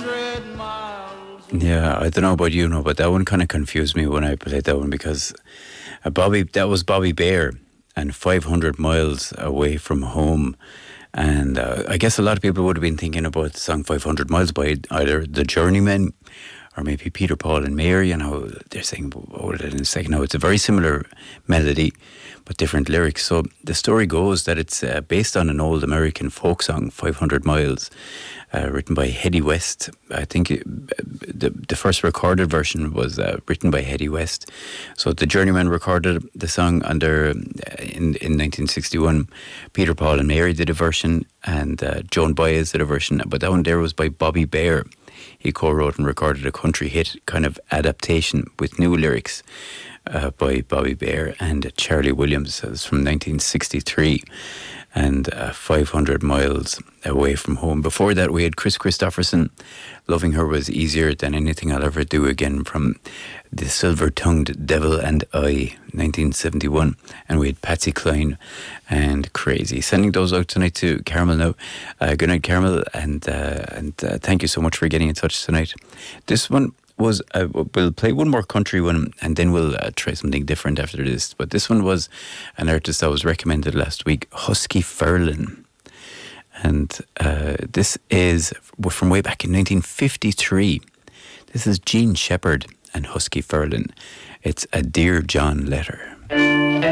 Yeah, I don't know about you, but that one kind of confused me when I played that one because that was Bobby Bear and 500 miles away from home. And I guess a lot of people would have been thinking about the song 500 Miles by either the Journeymen or maybe Peter, Paul and Mary. They're saying about it in a second. Now, it's a very similar melody, but different lyrics. So the story goes that it's based on an old American folk song, 500 Miles, written by Hedy West. I think the first recorded version was written by Hedy West. So the Journeymen recorded the song in 1961. Peter, Paul and Mary did a version, and Joan Baez did a version. But that one there was by Bobby Bear. He co-wrote and recorded a country hit kind of adaptation with new lyrics by Bobby Bear and Charlie Williams. It was from 1963 and 500 miles away from home. Before that, we had Chris Christopherson, Loving Her Was Easier Than Anything I'll Ever Do Again, from The Silver-Tongued Devil and I, 1971. And we had Patsy Cline and Crazy. Sending those out tonight to Carmel now. Good night, Carmel, and thank you so much for getting in touch tonight. This one was, we'll play one more country one and then we'll try something different after this. But this one was an artist that was recommended last week, Husky Ferlin. And this is from way back in 1953. This is Jean Shepherd and Husky Ferlin. It's a Dear John letter.